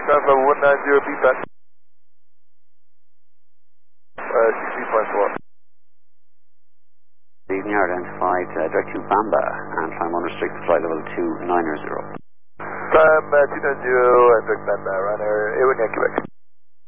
ground level 190, feedback. 16.4. Evening identified, direct to Bamba and climb unrestricted flight level 290. Climb 290 and direct Bamba, runner A1 Quebec.